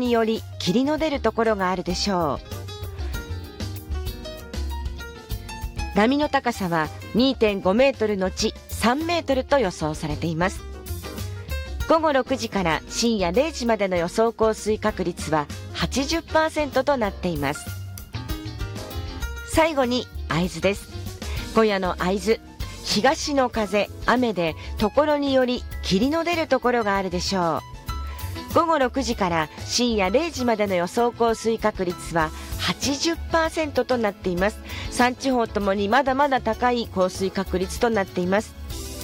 により霧の出るところがあるでしょう。波の高さは 2.5 メートルのち3メートルと予想されています。午後6時から深夜0時までの予想降水確率は 80% となっています。最後に会津です。今夜の会津、東の風、雨でところにより霧の出るところがあるでしょう。午後6時から深夜0時までの予想降水確率は 80% となっています。3地方ともにまだまだ高い降水確率となっています。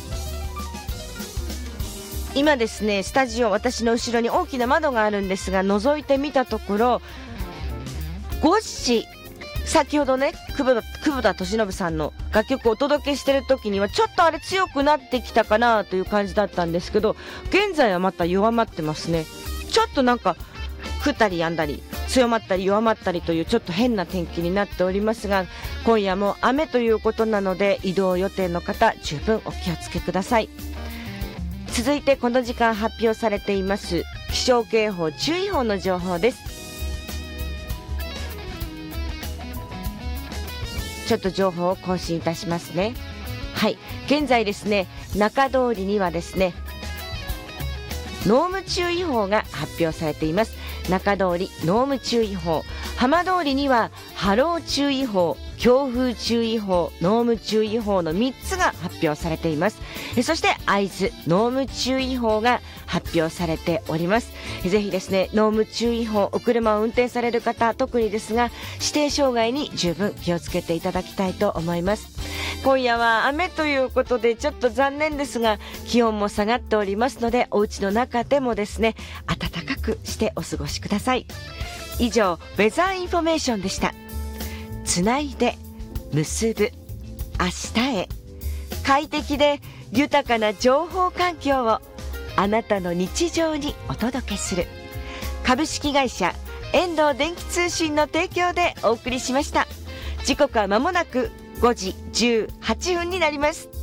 今ですね、スタジオ、私の後ろに大きな窓があるんですが、覗いてみたところ、5時、先ほどね、久保田利伸さんの楽曲をお届けしてる時にはちょっとあれ強くなってきたかなという感じだったんですけど、現在はまた弱まってますね。ちょっとなんか降ったり止んだり強まったり弱まったりというちょっと変な天気になっておりますが、今夜も雨ということなので移動予定の方十分お気をつけください。続いてこの時間発表されています気象警報注意報の情報です。ちょっと情報を更新いたしますね。はい、現在ですね、中通りにはですね、濃霧注意報が発表されています。中通り濃霧注意報、浜通りには波浪注意報、強風注意報、濃霧注意報の3つが発表されています。そして会津濃霧注意報が発表されております。ぜひですね、濃霧注意報、お車を運転される方特にですが、指定障害に十分気をつけていただきたいと思います。今夜は雨ということでちょっと残念ですが、気温も下がっておりますので、お家の中でもですね、暖かくしてお過ごしください。以上、ウェザーインフォメーションでした。つないで結ぶ明日へ、快適で豊かな情報環境をあなたの日常にお届けする株式会社遠藤電気通信の提供でお送りしました。時刻は間もなく5時18分になります。